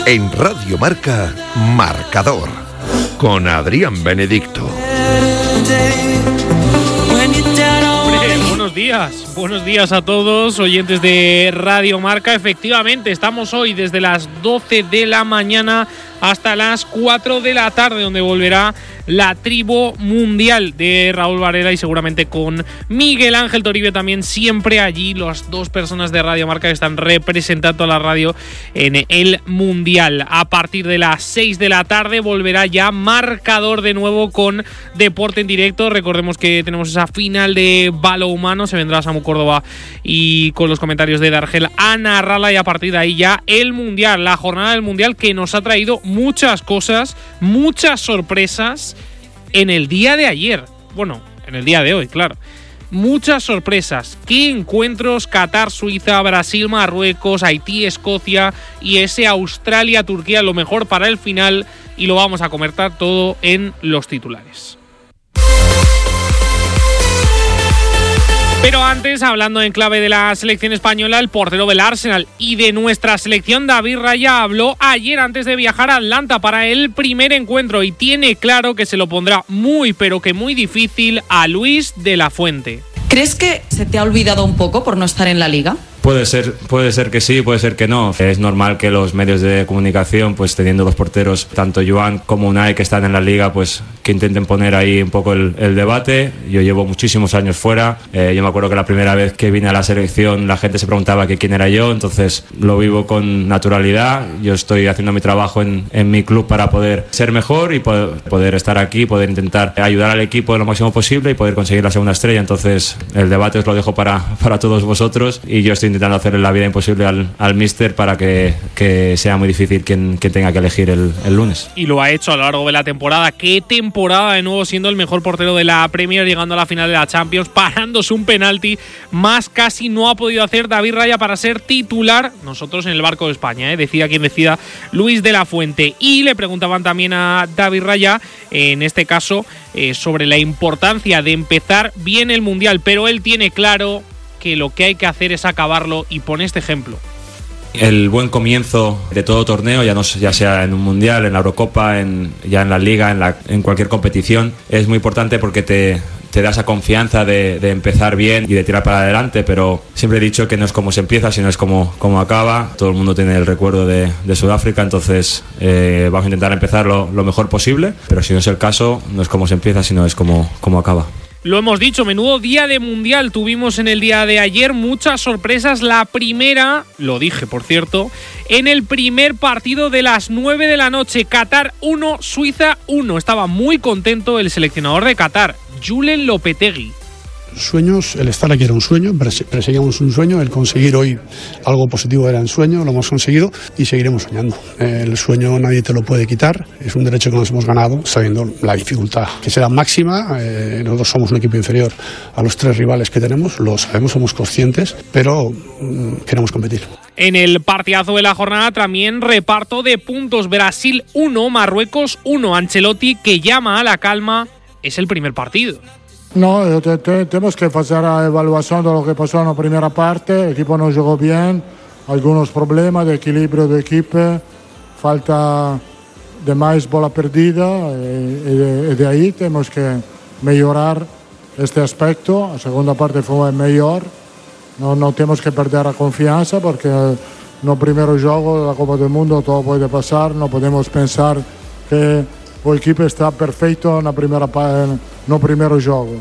En Radio Marca, Marcador, con Adrián Benedicto. Buenos días a todos, oyentes de Radio Marca. Efectivamente, estamos hoy desde las 12 de la mañana hasta las 4 de la tarde, donde volverá la tribu mundial de Raúl Varela y seguramente con Miguel Ángel Toribio también, siempre allí, las dos personas de Radio Marca que están representando a la radio en el mundial. A partir de las 6 de la tarde volverá ya Marcador de nuevo con deporte en directo. Recordemos que tenemos esa final de balonmano, se vendrá Samu Córdoba y con los comentarios de Dargel a narrarla, y a partir de ahí ya el mundial, la jornada del mundial que nos ha traído muchas cosas, muchas sorpresas en el día de ayer. Bueno, en el día de hoy, claro. Muchas sorpresas. ¿Qué encuentros? Qatar, Suiza, Brasil, Marruecos, Haití, Escocia y ese Australia, Turquía, lo mejor para el final, y lo vamos a comentar todo en los titulares. Pero antes, hablando en clave de la selección española, el portero del Arsenal y de nuestra selección, David Raya, habló ayer antes de viajar a Atlanta para el primer encuentro y tiene claro que se lo pondrá muy, pero que muy difícil a Luis de la Fuente. ¿Crees que se te ha olvidado un poco por no estar en la Liga? Puede ser que sí, puede ser que no. Es normal que los medios de comunicación, pues teniendo los porteros, tanto Joan como Unai, que están en la Liga, pues que intenten poner ahí un poco el debate. Yo llevo muchísimos años fuera. Yo me acuerdo que la primera vez que vine a la selección la gente se preguntaba que quién era yo, entonces lo vivo con naturalidad. Yo estoy haciendo mi trabajo en mi club para poder ser mejor y poder estar aquí, poder intentar ayudar al equipo lo máximo posible y poder conseguir la segunda estrella. Entonces el debate os lo dejo para todos vosotros, y yo estoy intentando hacerle la vida imposible al míster para que sea muy difícil quien tenga que elegir el lunes. Y lo ha hecho a lo largo de la temporada. Qué temporada, de nuevo siendo el mejor portero de la Premier, llegando a la final de la Champions, parándose un penalti. Más casi no ha podido hacer David Raya para ser titular. Nosotros en el barco de España, decida quien decida, Luis de la Fuente. Y le preguntaban también a David Raya, en este caso, sobre la importancia de empezar bien el Mundial, pero él tiene claro que lo que hay que hacer es acabarlo, y pone este ejemplo. El buen comienzo de todo torneo, ya sea en un mundial, en la Eurocopa, ya en la Liga, en cualquier competición, es muy importante porque te da esa confianza de empezar bien y de tirar para adelante, pero siempre he dicho que no es como se empieza, sino es como acaba. Todo el mundo tiene el recuerdo de Sudáfrica, entonces vamos a intentar empezar lo mejor posible, pero si no es el caso, no es como se empieza, sino es como acaba. Lo hemos dicho, menudo día de mundial tuvimos en el día de ayer, muchas sorpresas. La primera, lo dije por cierto, en el primer partido de las 9 de la noche, Qatar 1, Suiza 1. Estaba muy contento el seleccionador de Qatar, Julen Lopetegui. Sueños, el estar aquí era un sueño, perseguíamos un sueño, el conseguir hoy algo positivo era un sueño, lo hemos conseguido y seguiremos soñando. El sueño nadie te lo puede quitar, es un derecho que nos hemos ganado sabiendo la dificultad que será máxima. Nosotros somos un equipo inferior a los 3 rivales que tenemos, lo sabemos, somos conscientes, pero queremos competir. En el partidazo de la jornada también reparto de puntos, Brasil 1, Marruecos 1, Ancelotti que llama a la calma, es el primer partido. No, tenemos que hacer la evaluación de lo que pasó en la primera parte. El equipo no jugó bien, algunos problemas de equilibrio de equipo, falta de más bola perdida, y de ahí tenemos que mejorar este aspecto. La segunda parte fue mejor, no tenemos que perder la confianza porque no primero juego de la Copa del Mundo todo puede pasar, no podemos pensar que el equipo está perfecto en la primera parte. No primero juego.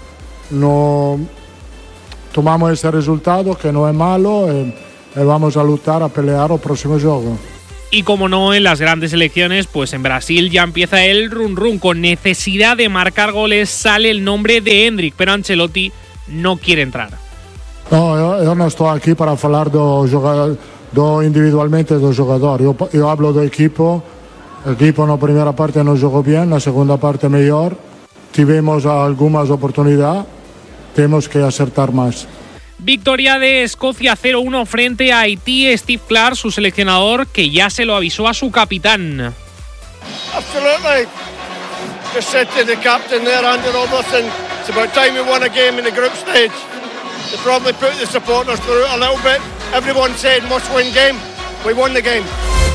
No tomamos ese resultado que no es malo y vamos a luchar, a pelear el próximo juego. Y como no, en las grandes selecciones, pues en Brasil ya empieza el run con necesidad de marcar goles. Sale el nombre de Endrick, pero Ancelotti no quiere entrar. No, yo no estoy aquí para hablar individualmente del jugador. Yo hablo del equipo. El equipo en la primera parte no jugó bien, la segunda parte mejor. Tuvimos algunas oportunidades, tenemos que acertar más. Victoria de Escocia 0-1 frente a Haití. Steve Clarke, su seleccionador, que ya se lo avisó a su capitán. Absolutely. Just said to the captain there, Andy Robertson, it's about time we won a game in the group stage. They probably put the supporters through it a little bit. Everyone said must win game. We won the game.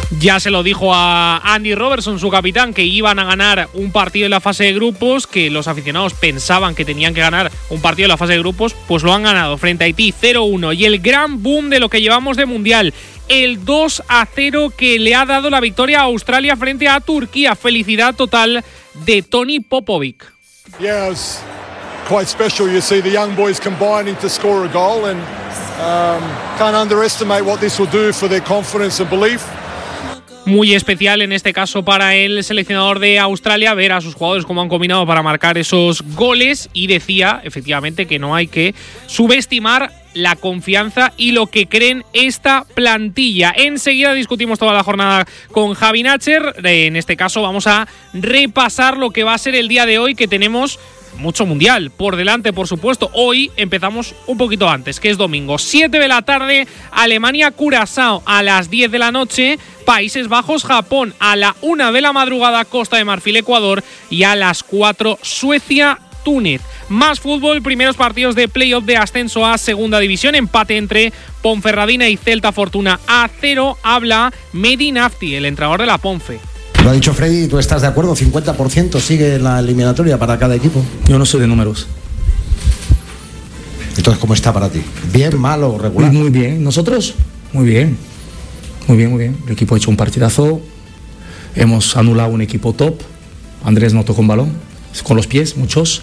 Ya se lo dijo a Andy Robertson, su capitán, que iban a ganar un partido en la fase de grupos, que los aficionados pensaban que tenían que ganar un partido en la fase de grupos, pues lo han ganado frente a Haití 0-1. Y el gran boom de lo que llevamos de Mundial, el 2-0 que le ha dado la victoria a Australia frente a Turquía. Felicidad total de Tony Popovic. Yeah, it was quite special. You see the young boys combining to score a goal, and can't underestimate what this will do for their confidence and belief. Muy especial en este caso para el seleccionador de Australia ver a sus jugadores cómo han combinado para marcar esos goles, y decía efectivamente que no hay que subestimar la confianza y lo que creen esta plantilla. Enseguida discutimos toda la jornada con Javi Nacher. En este caso vamos a repasar lo que va a ser el día de hoy, que tenemos mucho mundial por delante, por supuesto. Hoy empezamos un poquito antes, que es domingo, 7 de la tarde, Alemania-Curazao a las 10 de la noche, Países Bajos-Japón a la 1 de la madrugada, Costa de Marfil-Ecuador, y a las 4 Suecia-Túnez. Más fútbol, primeros partidos de playoff de ascenso a segunda división, empate entre Ponferradina y Celta Fortuna a 0. Habla Mehdi Nafti, el entrenador de la Ponfe. Lo ha dicho Freddy, ¿tú estás de acuerdo? 50% sigue la eliminatoria para cada equipo. Yo no soy de números. Entonces, ¿cómo está para ti? ¿Bien, mal o regular? Muy bien. ¿Nosotros? Muy bien. Muy bien, muy bien. El equipo ha hecho un partidazo. Hemos anulado un equipo top. Andrés no tocó un balón. Con los pies, muchos.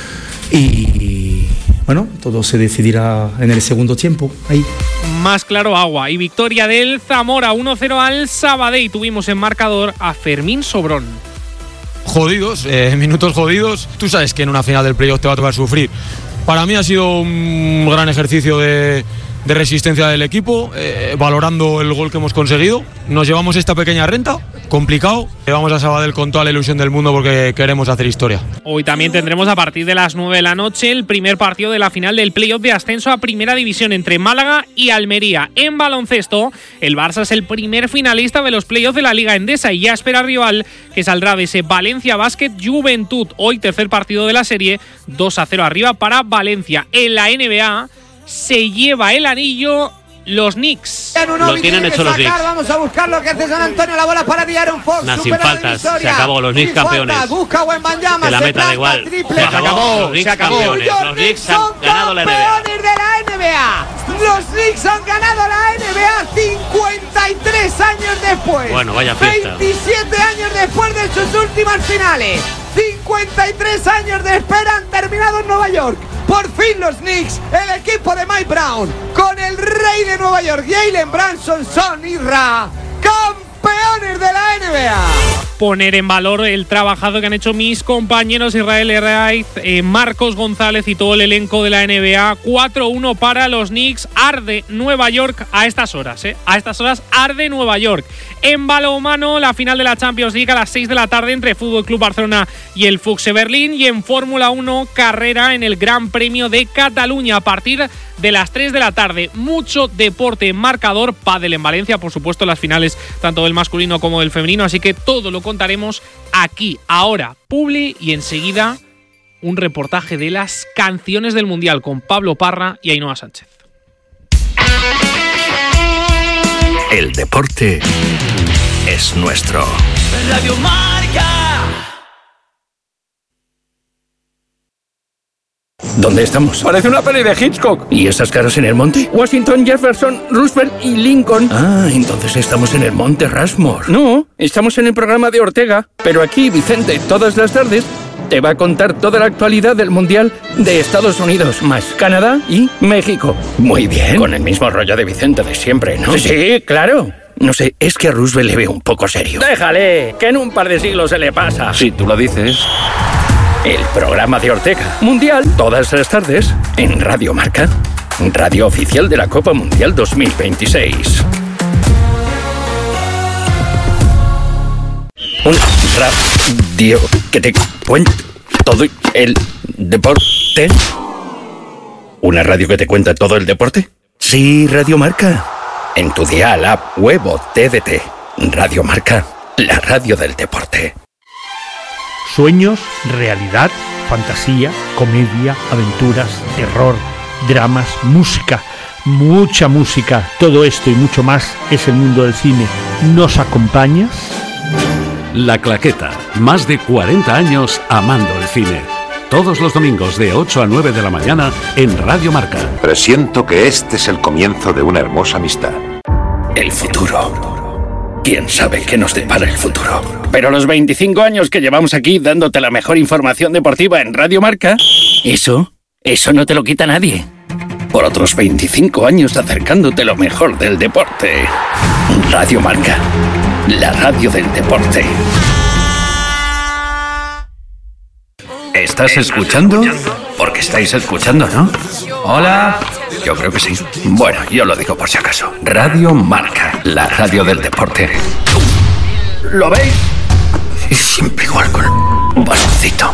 Y bueno, todo se decidirá en el segundo tiempo. Ahí. Más claro agua. Y victoria del Zamora 1-0 al Sabadell. Tuvimos en marcador a Fermín Sobrón. Jodidos, minutos jodidos. Tú sabes que en una final del playoff te va a tocar sufrir. Para mí ha sido un gran ejercicio de resistencia del equipo, valorando el gol que hemos conseguido. Nos llevamos esta pequeña renta, complicado. Vamos a Sabadell con toda la ilusión del mundo porque queremos hacer historia. Hoy también tendremos a partir de las 9 de la noche el primer partido de la final del playoff de ascenso a Primera División entre Málaga y Almería. En baloncesto, el Barça es el primer finalista de los playoffs de la Liga Endesa y ya espera rival, que saldrá de ese Valencia Basket Juventud. Hoy tercer partido de la serie, 2-0 arriba para Valencia. En la NBA se lleva el anillo los Knicks. Lo tienen hecho los Knicks. Vamos a buscar lo que hace San Antonio. La bola para Aaron Fox. Sin faltas. Se acabó. Los Knicks campeones. Busca Wembanyama. Que la meta da igual. Se acabó. Los Knicks campeones. Los Knicks han ganado la NBA. Campeones de la NBA. Los Knicks han ganado la NBA 53 años después. Bueno, vaya fiesta. 27 años después de sus últimas finales. 53 años de espera han terminado en Nueva York. Por fin los Knicks, el equipo de Mike Brown, con el rey de Nueva York, Jalen Brunson, son Irra, campeones de la NBA. Poner en valor el trabajo que han hecho mis compañeros Israel Herraiz, Marcos González y todo el elenco de la NBA. 4-1 para los Knicks. Arde Nueva York a estas horas. A estas horas arde Nueva York. En balonmano, la final de la Champions League a las 6 de la tarde entre Fútbol Club Barcelona y el Fuxe Berlín. Y en Fórmula 1, carrera en el Gran Premio de Cataluña a partir de las 3 de la tarde. Mucho deporte en marcador. Pádel en Valencia, por supuesto, las finales tanto del masculino como del femenino. Así que todo lo contaremos aquí. Ahora, publi, y enseguida un reportaje de las canciones del Mundial con Pablo Parra y Ainhoa Sánchez. El deporte es nuestro. Radio Marca. ¿Dónde estamos? Parece una peli de Hitchcock. ¿Y esas caras en el monte? Washington, Jefferson, Roosevelt y Lincoln. Ah, entonces estamos en el monte Rushmore. No, estamos en el programa de Ortega. Pero aquí, Vicente, todas las tardes, te va a contar toda la actualidad del Mundial de Estados Unidos, más Canadá y México. Muy bien. Con el mismo rollo de Vicente de siempre, ¿no? Sí, claro. No sé, es que a Roosevelt le veo un poco serio. Déjale, que en un par de siglos se le pasa. Si tú lo dices. El programa de Ortega. Mundial, todas las tardes, en Radio Marca. Radio oficial de la Copa Mundial 2026. Un radio que te cuenta todo el deporte. ¿Una radio que te cuenta todo el deporte? Sí, Radio Marca. En tu dial, app, web o TDT. Radio Marca, la radio del deporte. Sueños, realidad, fantasía, comedia, aventuras, terror, dramas, música, mucha música. Todo esto y mucho más es el mundo del cine. ¿Nos acompañas? La Claqueta, más de 40 años amando el cine. Todos los domingos de 8 a 9 de la mañana en Radio Marca. Presiento que este es el comienzo de una hermosa amistad. El futuro. ¿Quién sabe qué nos depara el futuro? Pero los 25 años que llevamos aquí dándote la mejor información deportiva en Radio Marca, eso no te lo quita nadie. Por otros 25 años acercándote lo mejor del deporte. Radio Marca, la radio del deporte. ¿Estás escuchando? Porque estáis escuchando, ¿no? Hola. Yo creo que sí. Bueno, yo lo digo por si acaso. Radio Marca, la radio del deporte. ¿Lo veis? Y siempre igual con un baloncito.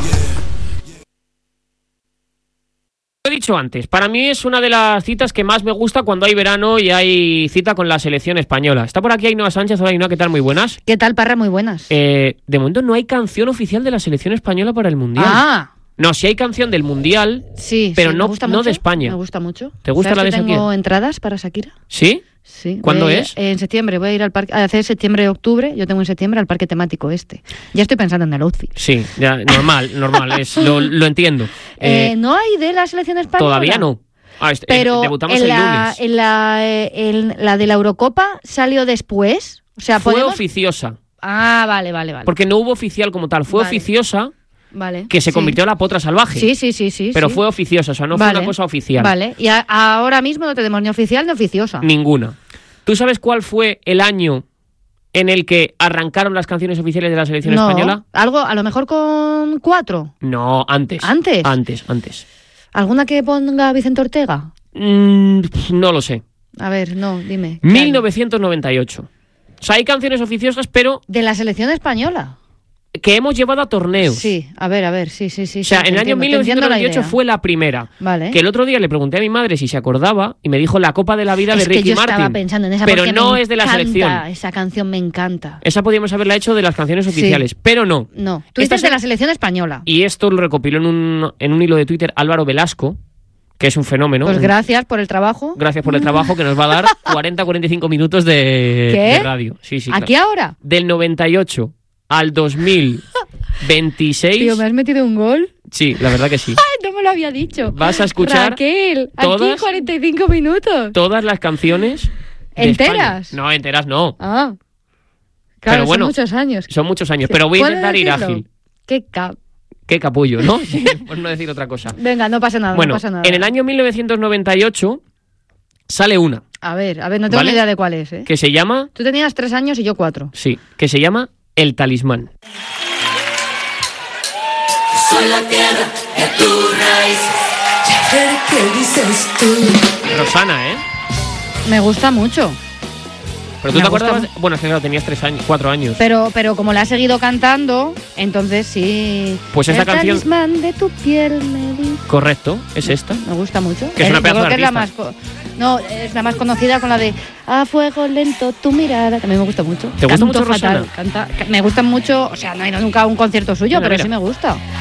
Lo he dicho antes, para mí es una de las citas que más me gusta cuando hay verano y hay cita con la selección española. Está por aquí Ainhoa Sánchez. Hola Ainhoa, ¿qué tal? Muy buenas. ¿Qué tal, Parra? Muy buenas. De momento no hay canción oficial de la selección española para el Mundial. Ah. No, sí hay canción del Mundial, sí, pero sí, no de España. Me gusta mucho. ¿Te gusta la de Shakira? Tengo entradas para Shakira. ¿Sí? Sí. ¿Cuándo es? En septiembre. Voy a ir al parque, a hacer septiembre-octubre. Yo tengo en septiembre al parque temático este. Ya estoy pensando en el outfit. Sí, ya, normal, lo entiendo. ¿No hay de la selección española? Todavía no. Pero debutamos en el lunes. La de la Eurocopa salió después. O sea, fue podemos... oficiosa. Ah, vale. Porque no hubo oficial como tal. Fue oficiosa. Vale. Que se convirtió en la potra salvaje. Sí. Pero fue oficiosa, o sea, no fue una cosa oficial. Vale, y ahora mismo no tenemos ni oficial ni oficiosa. Ninguna. ¿Tú sabes cuál fue el año en el que arrancaron las canciones oficiales de la selección española? ¿Algo, a lo mejor con 4? No, antes. ¿Antes? ¿Alguna que ponga Vicente Ortega? No lo sé. A ver, no, dime. 1998. O sea, hay canciones oficiosas, pero... ¿De la selección española? Que hemos llevado a torneos. Sí, a ver, sí. O sea, en el año 1998 fue la primera. Vale. Que el otro día le pregunté a mi madre si se acordaba y me dijo La Copa de la Vida de Ricky Martin. Es que yo estaba pensando en esa, pero no es de la selección. Esa canción me encanta. Esa podríamos haberla hecho de las canciones oficiales, pero no. No, tú dices de la selección española. Y esto lo recopiló en un hilo de Twitter Álvaro Velasco, que es un fenómeno. Pues gracias por el trabajo. Gracias por el trabajo, que nos va a dar 40-45 minutos de radio. Sí, ¿Aquí claro. ahora? Del 98 al 2026. Tío, ¿me has metido un gol? Sí, la verdad que sí. ¡Ay, no me lo había dicho! Vas a escuchar Raquel, aquí 45 minutos. Todas las canciones ¿enteras? No, enteras no. Ah, claro, pero bueno, son muchos años. Son muchos años, pero voy a intentar ir ágil. Qué capullo, ¿no? Por no decir otra cosa. Venga, no pasa nada, bueno, no pasa nada. En el año 1998 sale una. A ver, no tengo ni idea de cuál es, ¿eh? Que se llama... Tú tenías 3 años y yo 4. Sí, que se llama El Talismán. Soy la tierra de tu raíz. ¿Qué dices tú? Rosana, ¿eh? Me gusta mucho. ¿Pero tú te acuerdas? Bueno, es que claro, tenías 4 años. Pero como la has seguido cantando, entonces sí. Pues esta canción... El talismán de tu piel me dice. Correcto, es esta. Me gusta mucho. Que es una pedazo de artista. Es la más conocida con la de A fuego lento tu mirada. También me gusta mucho. ¿Te gusta mucho Rosana? Me gusta mucho, o sea, no he ido nunca a un concierto suyo, pero sí me gusta.